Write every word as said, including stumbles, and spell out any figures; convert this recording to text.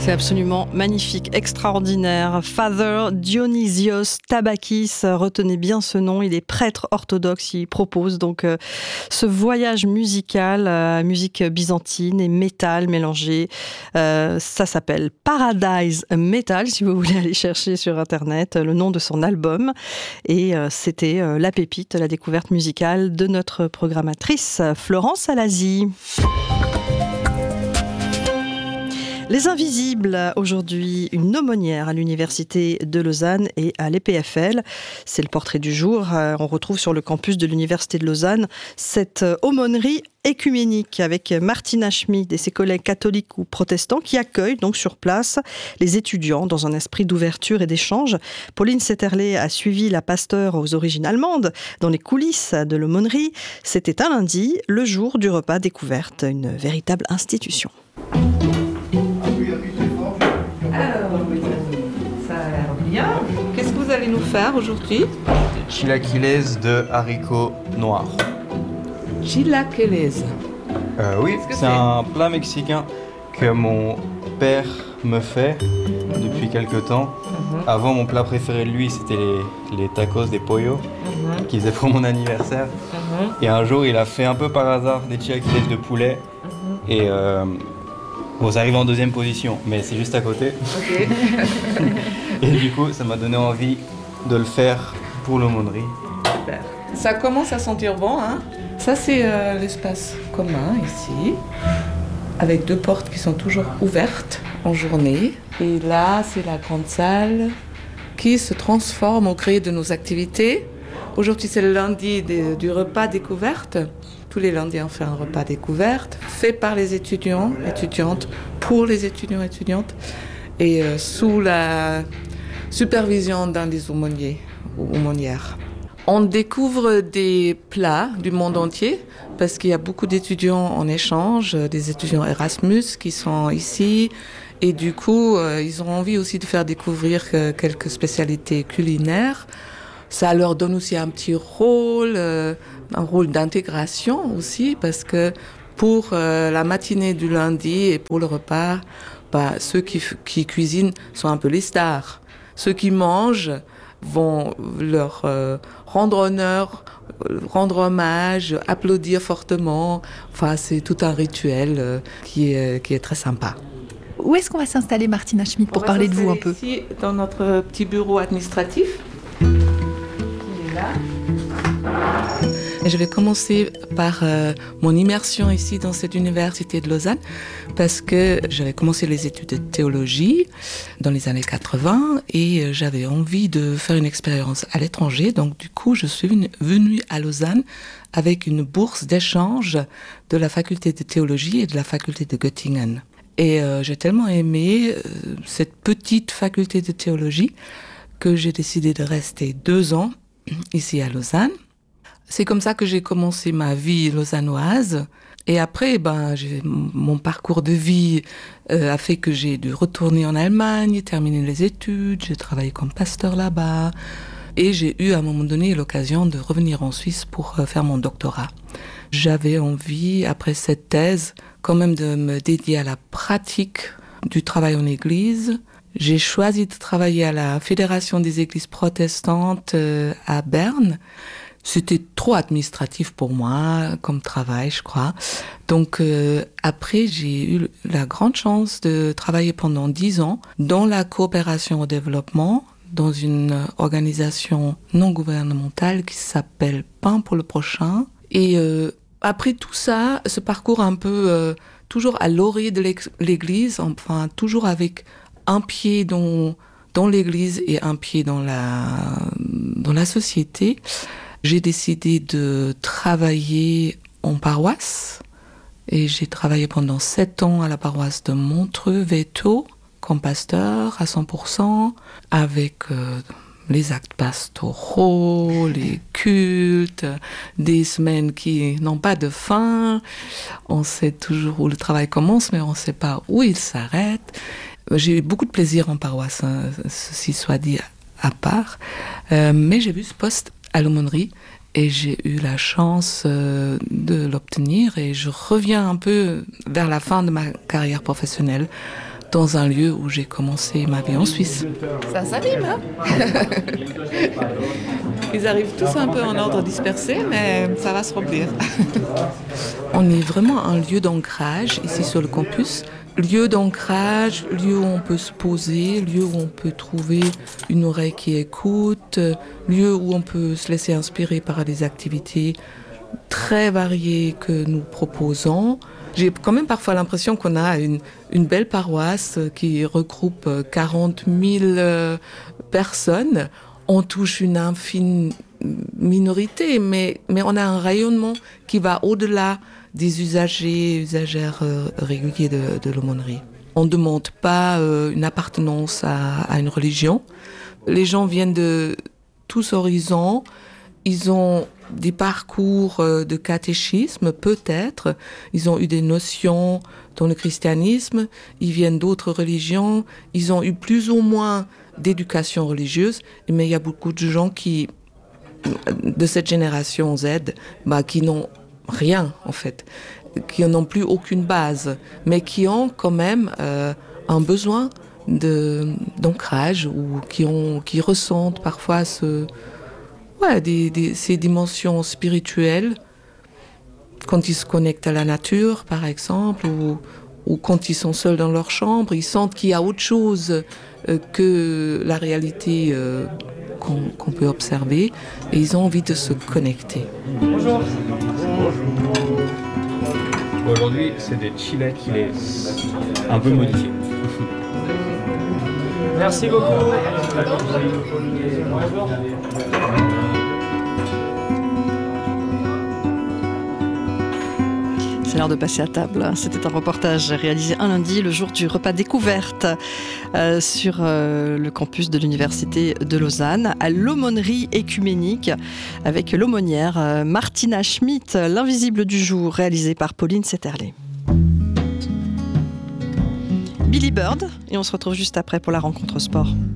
C'est absolument magnifique, extraordinaire. Father Dionysios Tabakis, retenez bien ce nom, il est prêtre orthodoxe, il propose donc euh, ce voyage musical, euh, musique byzantine et métal mélangé. Euh, ça s'appelle Paradise Metal, si vous voulez aller chercher sur internet le nom de son album. Et euh, c'était euh, la pépite, la découverte musicale de notre programmatrice Florence Alasi. Les Invisibles, aujourd'hui, une aumônière à l'Université de Lausanne et à l'E P F L. C'est le portrait du jour. On retrouve sur le campus de l'Université de Lausanne cette aumônerie écuménique avec Martina Schmid et ses collègues catholiques ou protestants qui accueillent donc sur place les étudiants dans un esprit d'ouverture et d'échange. Pauline Setterley a suivi la pasteure aux origines allemandes dans les coulisses de l'aumônerie. C'était un lundi, le jour du repas découverte, une véritable institution. Alors, ça a l'air bien. Qu'est-ce que vous allez nous faire aujourd'hui? Chilaquiles de haricots noirs. Chilaquiles. Euh, oui, Qu'est-ce que c'est, c'est un plat mexicain que mon père me fait depuis quelques temps. Mm-hmm. Avant, mon plat préféré de lui, c'était les, les tacos de pollo Mm-hmm. qu'il faisait pour mon anniversaire. Mm-hmm. Et un jour, il a fait un peu par hasard des chilaquiles de poulet. Mm-hmm. Et euh, bon, ça arrive en deuxième position, mais c'est juste à côté. Ok. Et du coup, ça m'a donné envie de le faire pour l'aumônerie. Super. Ça commence à sentir bon, hein? Ça, c'est euh, l'espace commun ici, avec deux portes qui sont toujours ouvertes en journée. Et là, c'est la grande salle qui se transforme au gré de nos activités. Aujourd'hui, c'est le lundi des, du repas découverte. Tous les lundis, on fait un repas découverte, fait par les étudiants, étudiantes, pour les étudiants, étudiantes, et euh, sous la supervision d'un des aumôniers ou aumônières. On découvre des plats du monde entier, parce qu'il y a beaucoup d'étudiants en échange, des étudiants Erasmus qui sont ici, et du coup, euh, ils ont envie aussi de faire découvrir euh, quelques spécialités culinaires. Ça leur donne aussi un petit rôle, euh, un rôle d'intégration aussi, parce que pour euh, la matinée du lundi et pour le repas, bah, ceux qui, qui cuisinent sont un peu les stars. Ceux qui mangent vont leur euh, rendre honneur, rendre hommage, applaudir fortement. Enfin, c'est tout un rituel euh, qui est, qui est très sympa. Où est-ce qu'on va s'installer, Martina Schmid, pour parler de vous un peu? Ici, dans notre petit bureau administratif. Là. Et je vais commencer par euh, mon immersion ici dans cette université de Lausanne, parce que j'avais commencé les études de théologie dans les années quatre-vingts et euh, j'avais envie de faire une expérience à l'étranger. Donc du coup, je suis venue, venue à Lausanne avec une bourse d'échange de la faculté de théologie et de la faculté de Göttingen. Et euh, j'ai tellement aimé euh, cette petite faculté de théologie que j'ai décidé de rester deux ans ici à Lausanne. C'est comme ça que j'ai commencé ma vie lausannoise. Et après, ben, j'ai, mon parcours de vie euh, a fait que j'ai dû retourner en Allemagne, terminer les études, j'ai travaillé comme pasteur là-bas. Et j'ai eu à un moment donné l'occasion de revenir en Suisse pour euh, faire mon doctorat. J'avais envie, après cette thèse, quand même de me dédier à la pratique du travail en église. J'ai choisi de travailler à la Fédération des Églises protestantes euh, à Berne. C'était trop administratif pour moi comme travail, je crois. Donc euh, après, j'ai eu la grande chance de travailler pendant dix ans dans la coopération au développement, dans une organisation non gouvernementale qui s'appelle Pain pour le prochain. Et euh, après tout ça, ce parcours un peu euh, toujours à l'orée de l'église, enfin toujours avec un pied dans, dans l'église et un pied dans la, dans la société, j'ai décidé de travailler en paroisse. Et j'ai travaillé pendant sept ans à la paroisse de Montreux-Véto, comme pasteur à cent pour cent, avec euh, les actes pastoraux, les cultes, des semaines qui n'ont pas de fin. On sait toujours où le travail commence, mais on ne sait pas où il s'arrête. J'ai eu beaucoup de plaisir en paroisse, hein, ceci soit dit à part. Euh, mais j'ai vu ce poste à l'aumônerie et j'ai eu la chance euh, de l'obtenir. Et je reviens un peu vers la fin de ma carrière professionnelle dans un lieu où j'ai commencé ma vie en Suisse. Ça s'abîme, hein? Ils arrivent tous un peu en ordre dispersé, mais ça va se remplir. On est vraiment un lieu d'ancrage ici sur le campus. Lieu d'ancrage, lieu où on peut se poser, lieu où on peut trouver une oreille qui écoute, lieu où on peut se laisser inspirer par des activités très variées que nous proposons. J'ai quand même parfois l'impression qu'on a une, une belle paroisse qui regroupe quarante mille personnes. On touche une infime minorité, mais, mais on a un rayonnement qui va au-delà des usagers et usagères euh, réguliers de, de l'aumônerie. On ne demande pas euh, une appartenance à, à une religion. Les gens viennent de tous horizons. Ils ont des parcours de catéchisme, peut-être. Ils ont eu des notions dans le christianisme. Ils viennent d'autres religions. Ils ont eu plus ou moins d'éducation religieuse. Mais il y a beaucoup de gens qui, de cette génération Z, bah, qui n'ont rien, en fait, qui n'ont plus aucune base, mais qui ont quand même euh, un besoin de, d'ancrage ou qui, ont, qui ressentent parfois ce... Ouais, des, des, ces dimensions spirituelles, quand ils se connectent à la nature, par exemple, ou, ou quand ils sont seuls dans leur chambre, ils sentent qu'il y a autre chose euh, que la réalité euh, qu'on, qu'on peut observer, et ils ont envie de se connecter. Bonjour. Bonjour. Aujourd'hui, c'est des chilets qu'il est un peu modifiés. Merci beaucoup. C'est l'heure de passer à table. C'était un reportage réalisé un lundi, le jour du repas découverte, euh, sur euh, le campus de l'Université de Lausanne, à l'aumônerie écuménique, avec l'aumônière euh, Martina Schmidt, l'invisible du jour, réalisé par Pauline Setterley. Billy Bird, et on se retrouve juste après pour la rencontre sport.